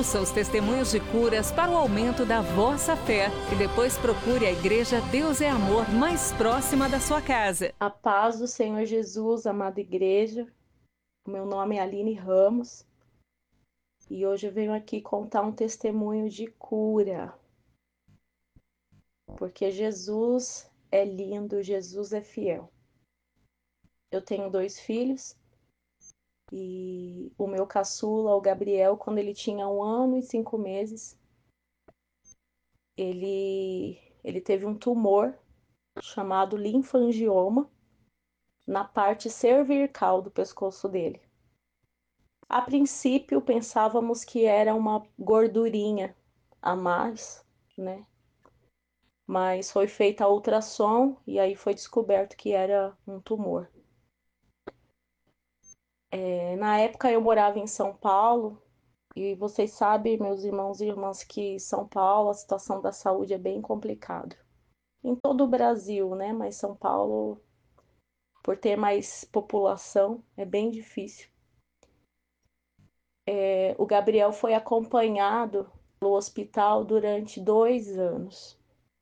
Ouça os testemunhos de curas para o aumento da vossa fé e depois procure a Igreja Deus é Amor mais próxima da sua casa. A paz do Senhor Jesus, amada igreja. O meu nome é Aline Ramos e hoje eu venho aqui contar um testemunho de cura. Porque Jesus é lindo, Jesus é fiel. Eu tenho 2 filhos e o meu caçula, o Gabriel, quando ele tinha 1 ano e 5 meses, ele teve um tumor chamado linfangioma na parte cervical do pescoço dele. A princípio, pensávamos que era uma gordurinha a mais, né? Mas foi feita a ultrassom e aí foi descoberto que era um tumor. Na época eu morava em São Paulo e vocês sabem, meus irmãos e irmãs, que São Paulo, a situação da saúde é bem complicada. Em todo o Brasil, né? Mas São Paulo, por ter mais população, é bem difícil. O Gabriel foi acompanhado no hospital durante 2 anos.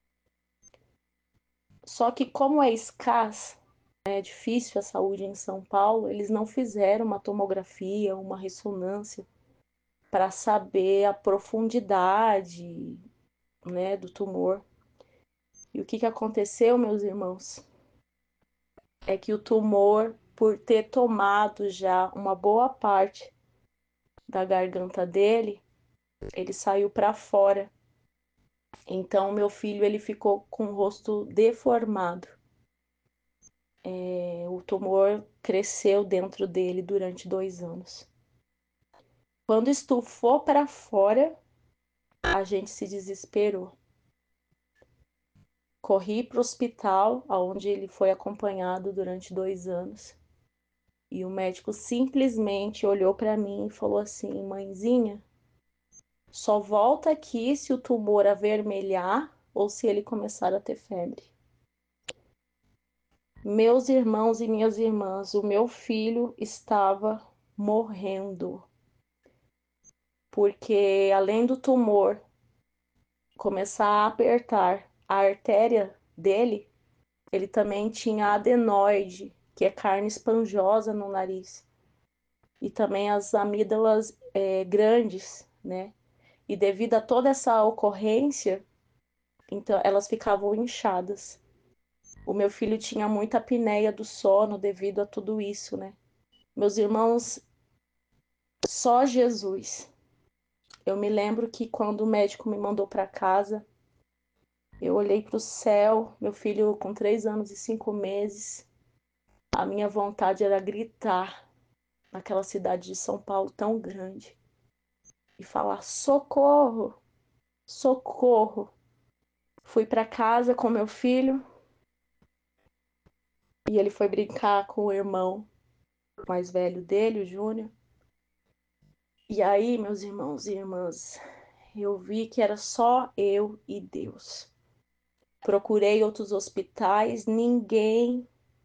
Só que como é escasso, é difícil a saúde em São Paulo, eles não fizeram uma tomografia, uma ressonância para saber a profundidade, né, do tumor. E o que aconteceu, meus irmãos? É que o tumor, por ter tomado já uma boa parte da garganta dele, ele saiu para fora. Então, meu filho ele ficou com o rosto deformado. O tumor cresceu dentro dele durante 2 anos. Quando estufou para fora, a gente se desesperou. Corri para o hospital, onde ele foi acompanhado durante 2 anos. E o médico simplesmente olhou para mim e falou assim: mãezinha, só volta aqui se o tumor avermelhar ou se ele começar a ter febre. Meus irmãos e minhas irmãs, o meu filho estava morrendo. Porque além do tumor começar a apertar a artéria dele, ele também tinha adenoide, que é carne esponjosa no nariz. E também as amígdalas grandes, né? E devido a toda essa ocorrência, então elas ficavam inchadas. O meu filho tinha muita apneia do sono devido a tudo isso, né? Meus irmãos, só Jesus. Eu me lembro que quando o médico me mandou para casa, eu olhei para o céu, meu filho com 3 anos e 5 meses. A minha vontade era gritar naquela cidade de São Paulo tão grande e falar: socorro, socorro. Fui para casa com meu filho e ele foi brincar com o irmão mais velho dele, o Júnior. E aí, meus irmãos e irmãs, eu vi que era só eu e Deus. Procurei outros hospitais, ninguém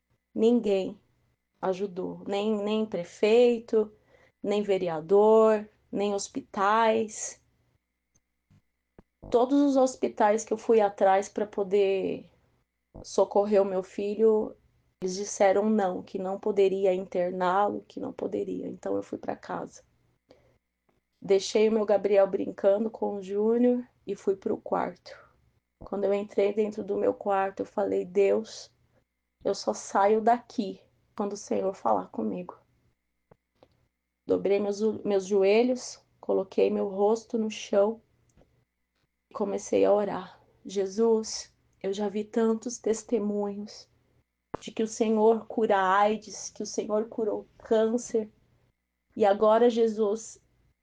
ajudou, nem prefeito, nem vereador, nem hospitais. Todos os hospitais que eu fui atrás para poder socorrer o meu filho, eles disseram não, que não poderia interná-lo, que não poderia. Então eu fui para casa. Deixei o meu Gabriel brincando com o Júnior e fui para o quarto. Quando eu entrei dentro do meu quarto, eu falei: Deus, eu só saio daqui quando o Senhor falar comigo. Dobrei meus joelhos, coloquei meu rosto no chão e comecei a orar. Jesus, eu já vi tantos testemunhos de que o Senhor cura a AIDS, que o Senhor curou câncer. E agora, Jesus,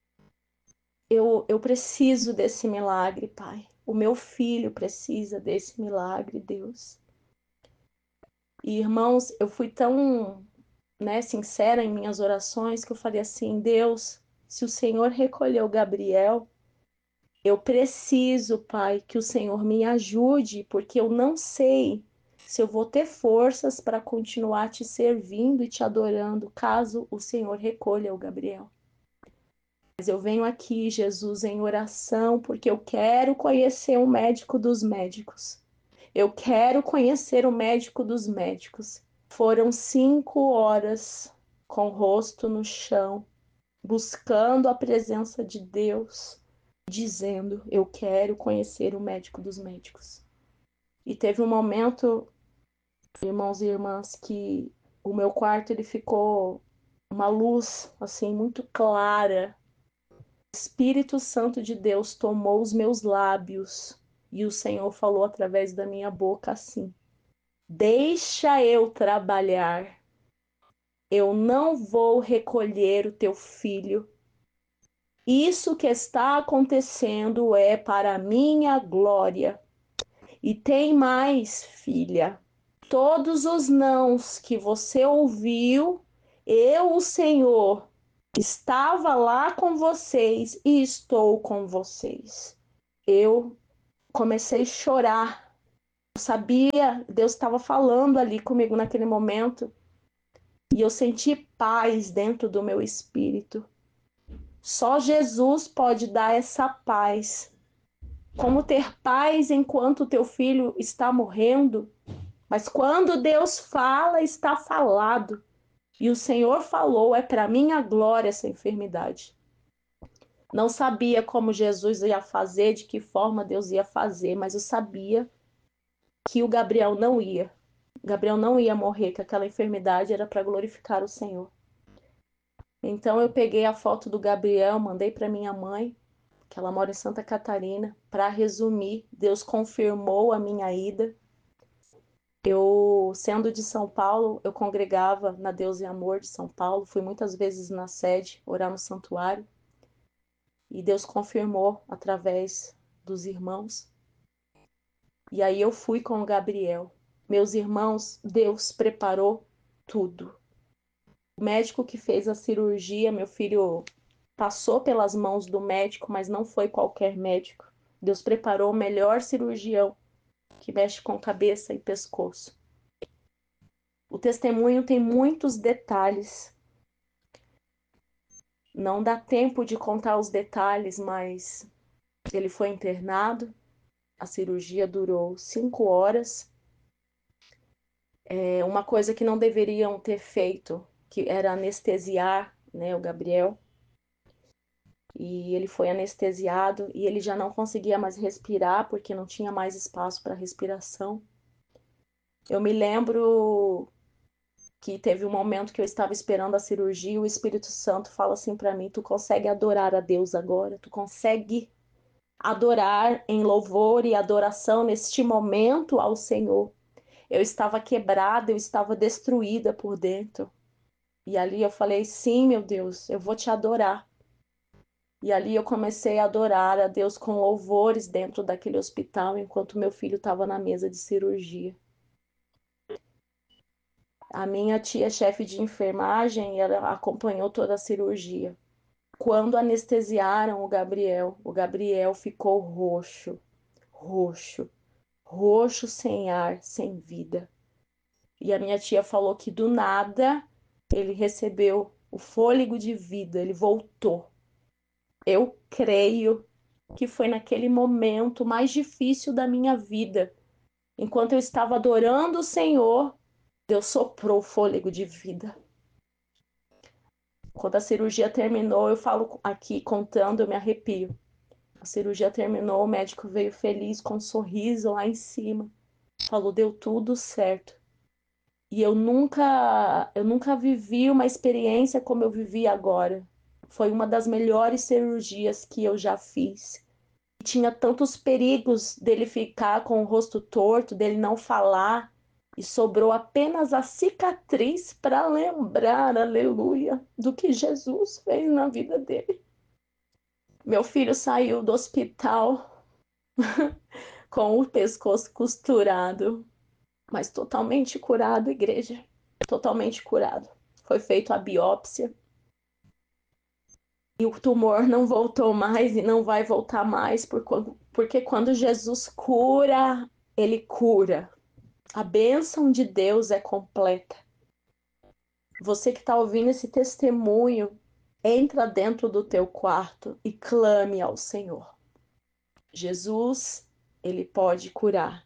eu preciso desse milagre, Pai. O meu filho precisa desse milagre, Deus. E, irmãos, eu fui tão, sincera em minhas orações que eu falei assim: Deus, se o Senhor recolheu Gabriel, eu preciso, Pai, que o Senhor me ajude, porque eu não sei se eu vou ter forças para continuar te servindo e te adorando, caso o Senhor recolha o Gabriel. Mas eu venho aqui, Jesus, em oração, porque eu quero conhecer o médico dos médicos. Eu quero conhecer o médico dos médicos. Foram 5 horas com o rosto no chão, buscando a presença de Deus, dizendo: eu quero conhecer o médico dos médicos. E teve um momento, irmãos e irmãs, que o meu quarto ele ficou uma luz assim muito clara. O Espírito Santo de Deus tomou os meus lábios e o Senhor falou através da minha boca assim: deixa eu trabalhar. Eu não vou recolher o teu filho. Isso que está acontecendo é para a minha glória. E tem mais, filha. Todos os nãos que você ouviu, eu, o Senhor, estava lá com vocês e estou com vocês. Eu comecei a chorar. Eu sabia, Deus estava falando ali comigo naquele momento. E eu senti paz dentro do meu espírito. Só Jesus pode dar essa paz. Como ter paz enquanto o teu filho está morrendo. Mas quando Deus fala, está falado. E o Senhor falou, é para minha glória essa enfermidade. Não sabia como Jesus ia fazer, de que forma Deus ia fazer, mas eu sabia que o Gabriel não ia. Gabriel não ia morrer, que aquela enfermidade era para glorificar o Senhor. Então eu peguei a foto do Gabriel, mandei para minha mãe, que ela mora em Santa Catarina. Para resumir, Deus confirmou a minha ida. Eu, sendo de São Paulo, eu congregava na Deus e Amor de São Paulo, fui muitas vezes na sede orar no santuário. E Deus confirmou através dos irmãos. E aí eu fui com o Gabriel. Meus irmãos, Deus preparou tudo. O médico que fez a cirurgia, meu filho passou pelas mãos do médico, mas não foi qualquer médico. Deus preparou o melhor cirurgião que mexe com cabeça e pescoço. O testemunho tem muitos detalhes. Não dá tempo de contar os detalhes, mas ele foi internado. A cirurgia durou 5 horas. Uma coisa que não deveriam ter feito, que era anestesiar, né, o Gabriel. E ele foi anestesiado e ele já não conseguia mais respirar porque não tinha mais espaço para respiração. Eu me lembro que teve um momento que eu estava esperando a cirurgia e o Espírito Santo fala assim para mim: tu consegue adorar a Deus agora? Tu consegue adorar em louvor e adoração neste momento ao Senhor? Eu estava quebrada, eu estava destruída por dentro. E ali eu falei: sim, meu Deus, eu vou te adorar. E ali eu comecei a adorar a Deus com louvores dentro daquele hospital, enquanto meu filho estava na mesa de cirurgia. A minha tia, chefe de enfermagem, ela acompanhou toda a cirurgia. Quando anestesiaram o Gabriel ficou roxo, roxo, roxo, sem ar, sem vida. E a minha tia falou que do nada ele recebeu o fôlego de vida, ele voltou. Eu creio que foi naquele momento mais difícil da minha vida. Enquanto eu estava adorando o Senhor, Deus soprou o fôlego de vida. Quando a cirurgia terminou, eu falo aqui contando, eu me arrepio. A cirurgia terminou, o médico veio feliz, com um sorriso lá em cima. Falou, deu tudo certo. E eu nunca vivi uma experiência como eu vivi agora. Foi uma das melhores cirurgias que eu já fiz. Tinha tantos perigos dele ficar com o rosto torto, dele não falar, e sobrou apenas a cicatriz para lembrar, aleluia, do que Jesus fez na vida dele. Meu filho saiu do hospital com o pescoço costurado, mas totalmente curado, igreja, totalmente curado. Foi feita a biópsia e o tumor não voltou mais e não vai voltar mais, porque quando Jesus cura, ele cura. A bênção de Deus é completa. Você que está ouvindo esse testemunho, Entra dentro do teu quarto e clame ao Senhor. Jesus, ele pode curar.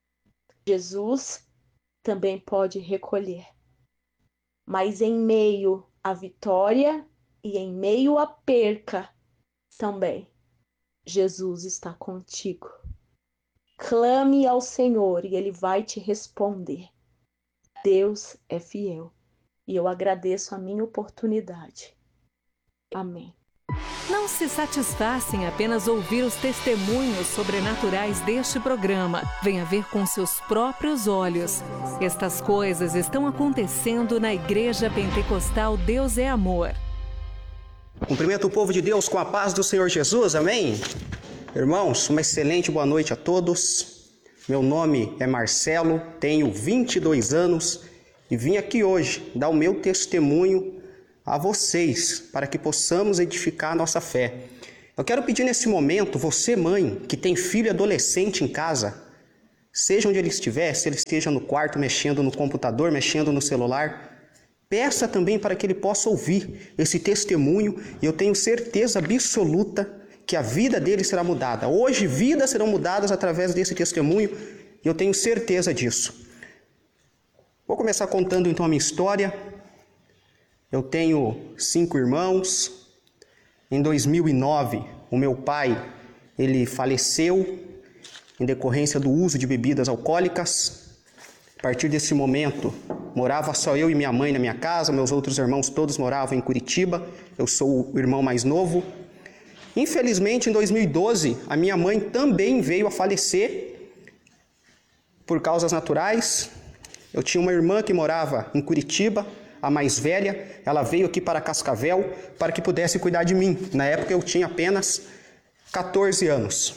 Jesus também pode recolher. Mas em meio à vitória e em meio à perca também, Jesus está contigo. Clame ao Senhor e ele vai te responder. Deus é fiel e eu agradeço a minha oportunidade. Amém. Não se satisfaça em apenas ouvir os testemunhos sobrenaturais deste programa. Venha ver com seus próprios olhos. Estas coisas estão acontecendo na Igreja Pentecostal Deus é Amor. Cumprimento o povo de Deus com a paz do Senhor Jesus, amém? Irmãos, uma excelente boa noite a todos. Meu nome é Marcelo, tenho 22 anos e vim aqui hoje dar o meu testemunho a vocês, para que possamos edificar a nossa fé. Eu quero pedir nesse momento, você mãe, que tem filho adolescente em casa, seja onde ele estiver, se ele esteja no quarto mexendo no computador, mexendo no celular, peça também para que ele possa ouvir esse testemunho e eu tenho certeza absoluta que a vida dele será mudada. Hoje, vidas serão mudadas através desse testemunho e eu tenho certeza disso. Vou começar contando então a minha história. Eu tenho 5 irmãos. Em 2009, o meu pai, ele faleceu em decorrência do uso de bebidas alcoólicas. A partir desse momento, morava só eu e minha mãe na minha casa, meus outros irmãos todos moravam em Curitiba. Eu sou o irmão mais novo. Infelizmente, em 2012, a minha mãe também veio a falecer por causas naturais. Eu tinha uma irmã que morava em Curitiba, a mais velha, ela veio aqui para Cascavel para que pudesse cuidar de mim. Na época eu tinha apenas 14 anos.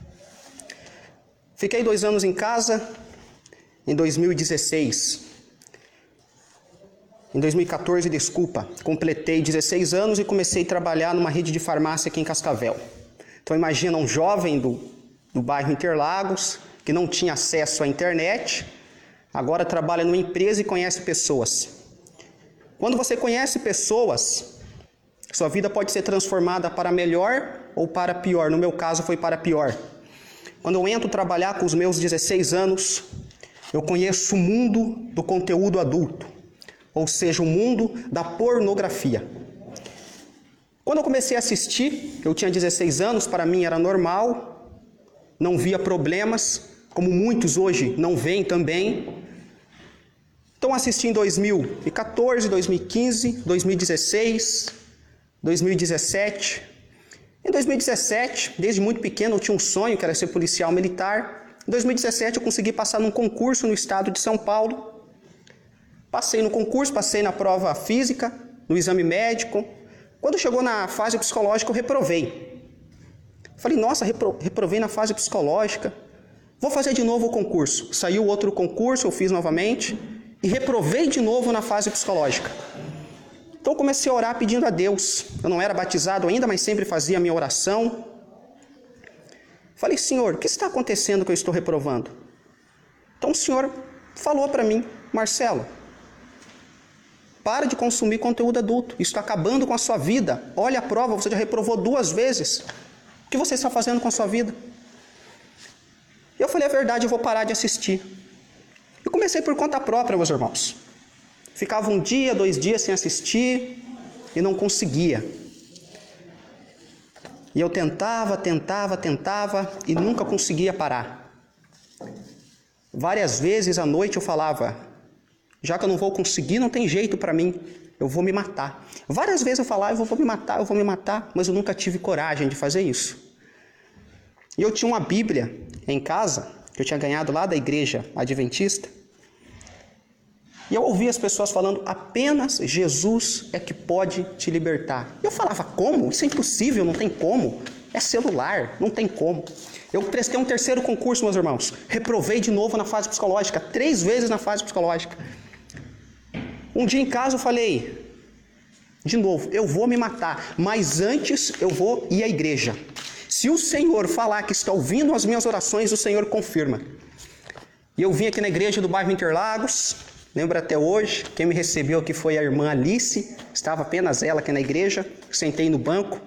Fiquei 2 anos em casa. Em 2014, completei 16 anos e comecei a trabalhar numa rede de farmácia aqui em Cascavel. Então imagina um jovem do bairro Interlagos, que não tinha acesso à internet, agora trabalha numa empresa e conhece pessoas. Quando você conhece pessoas, sua vida pode ser transformada para melhor ou para pior. No meu caso, foi para pior. Quando eu entro trabalhar com os meus 16 anos, eu conheço o mundo do conteúdo adulto, ou seja, o mundo da pornografia. Quando eu comecei a assistir, eu tinha 16 anos, para mim era normal, não via problemas, como muitos hoje não veem também. Então assisti em 2014, 2015, 2016, 2017. Em 2017, desde muito pequeno, eu tinha um sonho que era ser policial militar. Em 2017 eu consegui passar num concurso no estado de São Paulo. Passei no concurso, passei na prova física, no exame médico. Quando chegou na fase psicológica eu reprovei. Falei, nossa, reprovei na fase psicológica. Vou fazer de novo o concurso. Saiu outro concurso, eu fiz novamente. E reprovei de novo na fase psicológica. Então comecei a orar pedindo a Deus. Eu não era batizado ainda, mas sempre fazia a minha oração. Falei, Senhor, o que está acontecendo que eu estou reprovando? Então o Senhor falou para mim, Marcelo, para de consumir conteúdo adulto. Isso está acabando com a sua vida. Olha a prova, você já reprovou 2 vezes. O que você está fazendo com a sua vida? E eu falei, é verdade, eu vou parar de assistir. E comecei por conta própria, meus irmãos. Ficava 1 dia, 2 dias sem assistir e não conseguia. E eu tentava e nunca conseguia parar. Várias vezes à noite eu falava, já que eu não vou conseguir, não tem jeito para mim, eu vou me matar. Várias vezes eu falava, eu vou me matar, mas eu nunca tive coragem de fazer isso. E eu tinha uma Bíblia em casa, que eu tinha ganhado lá da igreja adventista, e eu ouvia as pessoas falando, apenas Jesus é que pode te libertar. E eu falava, como? Isso é impossível, não tem como. É celular, não tem como. Eu prestei um 3º concurso, meus irmãos. Reprovei de novo na fase psicológica, 3 vezes na fase psicológica. Um dia em casa eu falei, de novo, eu vou me matar, mas antes eu vou ir à igreja. Se o Senhor falar que está ouvindo as minhas orações, o Senhor confirma. E eu vim aqui na igreja do bairro Interlagos, Lembro até hoje, quem me recebeu aqui foi a irmã Alice, estava apenas ela aqui na igreja, sentei no banco.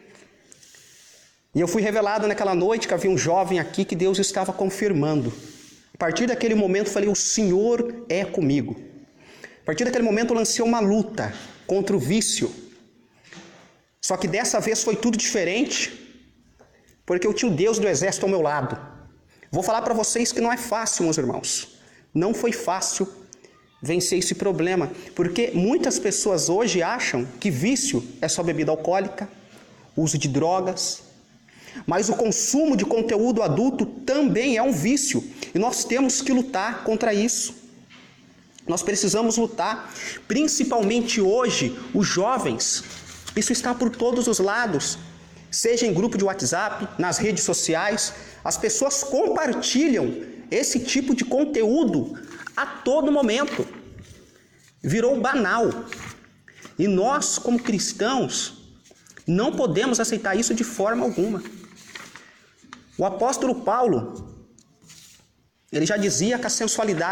E eu fui revelado naquela noite que havia um jovem aqui que Deus estava confirmando. A partir daquele momento eu falei, o Senhor é comigo. A partir daquele momento eu lancei uma luta contra o vício. Só que dessa vez foi tudo diferente, porque eu tinha o Deus do exército ao meu lado. Vou falar para vocês que não é fácil, meus irmãos. Não foi fácil vencer esse problema, porque muitas pessoas hoje acham que vício é só bebida alcoólica, uso de drogas, mas o consumo de conteúdo adulto também é um vício, e nós temos que lutar contra isso. Nós precisamos lutar, principalmente hoje, os jovens. Isso está por todos os lados, seja em grupo de WhatsApp, nas redes sociais, as pessoas compartilham esse tipo de conteúdo a todo momento. Virou banal. E nós, como cristãos, não podemos aceitar isso de forma alguma. O apóstolo Paulo, ele já dizia que a sensualidade